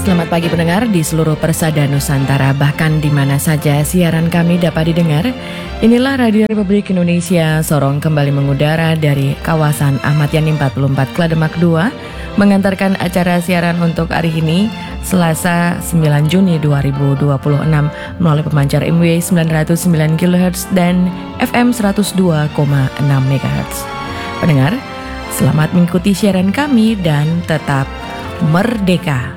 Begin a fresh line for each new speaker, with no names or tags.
Selamat pagi pendengar di seluruh persada Nusantara, bahkan di mana saja siaran kami dapat didengar. Inilah Radio Republik Indonesia, Sorong kembali mengudara dari kawasan Ahmad Yani 44 Klademak 2, mengantarkan acara siaran untuk hari ini, Selasa 9 Juni 2026, melalui pemancar MW 909 kHz dan FM 102,6 MHz. Pendengar, selamat mengikuti siaran kami dan tetap merdeka.